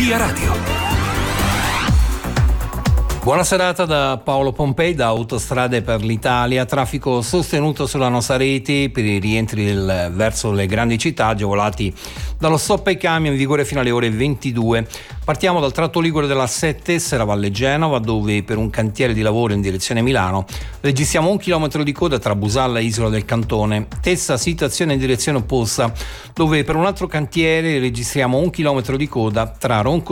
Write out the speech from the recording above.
Via Radio. Buona serata da Paolo Pompei, da Autostrade per l'Italia. Traffico sostenuto sulla nostra rete per i rientri verso le grandi città, agevolati dallo stop ai camion in vigore fino alle ore 22. Partiamo dal tratto ligure della 7 Serravalle Genova, dove per un cantiere di lavoro in direzione Milano registriamo 1 chilometro di coda tra Busalla e Isola del Cantone. Stessa situazione in direzione opposta, dove per un altro cantiere registriamo 1 chilometro di coda tra Ronco